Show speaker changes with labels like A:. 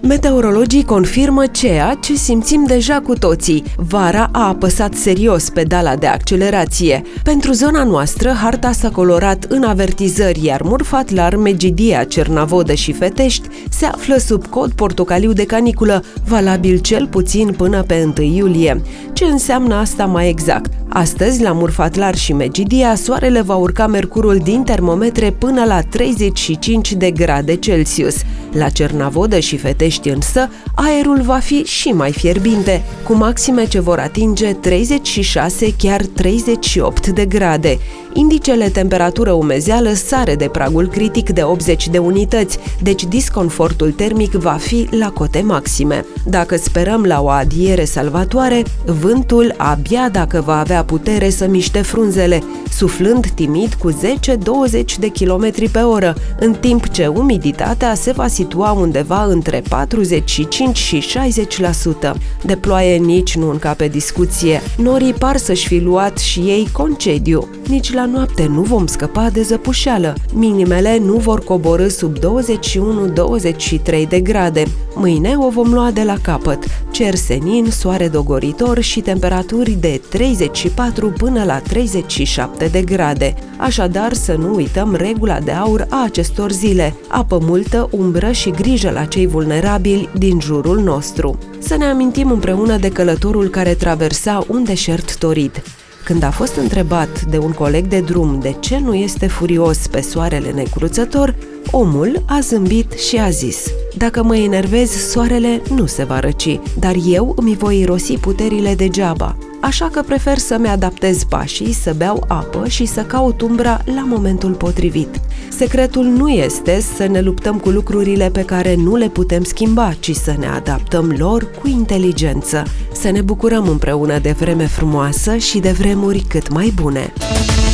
A: Meteorologii confirmă ceea ce simțim deja cu toții. Vara a apăsat serios pedala de accelerație. Pentru zona noastră, harta s-a colorat în avertizări, iar Murfatlar, Megidia, Cernavodă și Fetești se află sub cod portocaliu de caniculă, valabil cel puțin până pe 1 iulie. Ce înseamnă asta mai exact? Astăzi, la Murfatlar și Megidia, soarele va urca mercurul din termometre până la 35 de grade Celsius. La Cernavodă și Fetești însă, aerul va fi și mai fierbinte, cu maxime ce vor atinge 36, chiar 38 de grade. Indicele temperatură-umezeală sare de pragul critic de 80 de unități, deci disconfortul termic va fi la cote maxime. Dacă sperăm la o adiere salvatoare, vântul abia dacă va avea putere să miște frunzele, suflând timid cu 10-20 de km pe oră, în timp ce umiditatea se va situa undeva între 45 și 60%. De ploaie nici nu încape discuție. Norii par să-și fi luat și ei concediu. Nici la noapte nu vom scăpa de zăpușeală. Minimele nu vor coborî sub 21-23 de grade. Mâine o vom lua de la capăt. Cer senin, soare dogoritor și temperaturi de 34 până la 37 de grade. Așadar, să nu uităm regula de aur a acestor zile: apă multă, umbră și grijă la cei vulnerabili din jurul nostru. Să ne amintim împreună de călătorul care traversa un deșert torid. Când a fost întrebat de un coleg de drum de ce nu este furios pe soarele necruțător, omul a zâmbit și a zis: dacă mă enervez, soarele nu se va răci, dar eu îmi voi irosi puterile degeaba. Așa că prefer să-mi adaptez pașii, să beau apă și să caut umbra la momentul potrivit. Secretul nu este să ne luptăm cu lucrurile pe care nu le putem schimba, ci să ne adaptăm lor cu inteligență. Să ne bucurăm împreună de vreme frumoasă și de vremuri cât mai bune.